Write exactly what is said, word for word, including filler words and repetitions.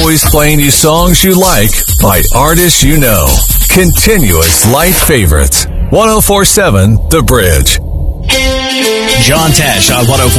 always playing you songs you like by artists you know. Continuous light favorites. one oh four point seven The Bridge. John Tesh on one oh four.